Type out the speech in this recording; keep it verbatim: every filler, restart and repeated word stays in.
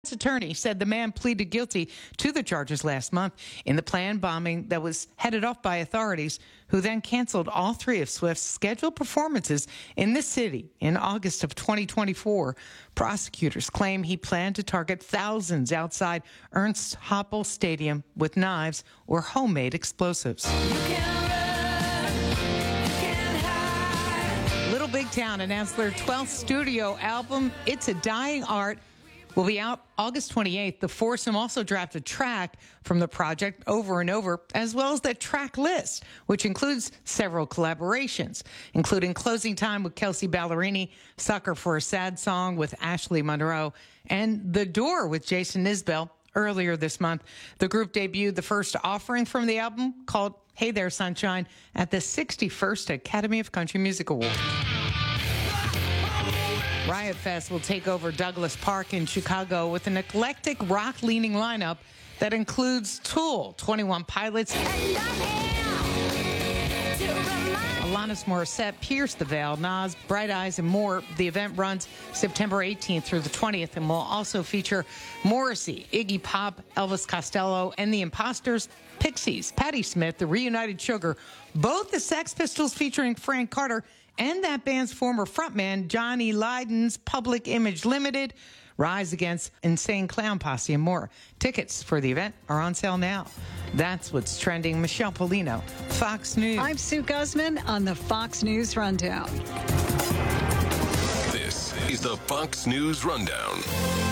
attorney said the man pleaded guilty to the charges last month in the planned bombing that was headed off by authorities, who then canceled all three of Swift's scheduled performances in the city in August of twenty twenty-four. Prosecutors claim he planned to target thousands outside Ernst Happel Stadium with knives or homemade explosives. Little Big Town announced their twelfth studio album, It's a Dying Art, will be out August twenty-eighth. The foursome also dropped a track from the project, Over and Over, as well as the track list, which includes several collaborations, including Closing Time with Kelsea Ballerini, Sucker for a Sad Song with Ashley Monroe, and The Door with Jason Isbell. Earlier this month, the group debuted the first offering from the album, called Hey There Sunshine, at the sixty-first Academy of Country Music Awards. Riot Fest will take over Douglas Park in Chicago with an eclectic rock-leaning lineup that includes Tool, twenty-one Pilots, Alanis Morissette, Pierce the Veil, Nas, Bright Eyes, and more. The event runs September eighteenth through the twentieth and will also feature Morrissey, Iggy Pop, Elvis Costello, and the Imposters, Pixies, Patti Smith, the Reunited Sugar, both the Sex Pistols featuring Frank Carter, and that band's former frontman, Johnny Lydon's Public Image Limited, Rise Against, Insane Clown Posse, and more. Tickets for the event are on sale now. That's what's trending. Michelle Polino, Fox News. I'm Sue Guzman on the Fox News Rundown. This is the Fox News Rundown.